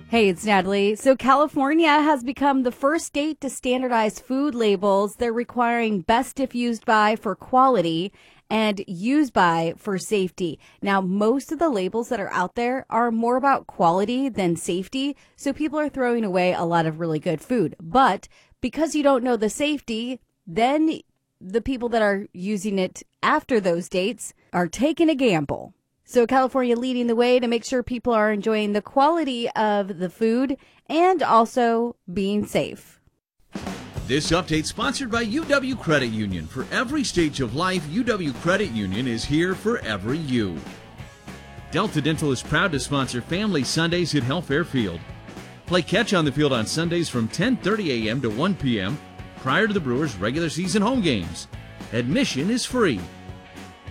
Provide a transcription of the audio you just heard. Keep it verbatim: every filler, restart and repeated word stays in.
Hey, it's Natalie. So California has become the first state to standardize food labels. They're requiring best if used by for quality and use by for safety. Now, most of the labels that are out there are more about quality than safety. So people are throwing away a lot of really good food. But because you don't know the safety, then the people that are using it after those dates are taking a gamble. So California leading the way to make sure people are enjoying the quality of the food and also being safe. This update sponsored by U W Credit Union. For every stage of life, U W Credit Union is here for every you. Delta Dental is proud to sponsor Family Sundays at Health Fairfield. Play catch on the field on Sundays from ten thirty a.m. to one p.m. prior to the Brewers' regular season home games. Admission is free.